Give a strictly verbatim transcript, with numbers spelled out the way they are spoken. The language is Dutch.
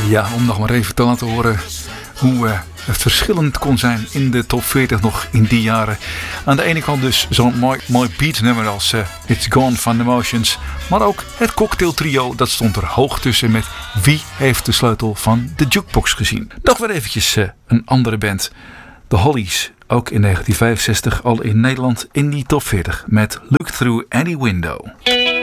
Ja, om nog maar even te laten horen hoe uh, het verschillend kon zijn in de top veertig nog in die jaren. Aan de ene kant dus zo'n mooi, mooi beatnummer als uh, It's Gone van The Motions. Maar ook het Cocktail Trio, dat stond er hoog tussen met Wie heeft de sleutel van de jukebox gezien. Nog weer eventjes uh, een andere band. The Hollies, ook in negentien vijfenzestig al in Nederland in die top veertig met Look Through Any Window.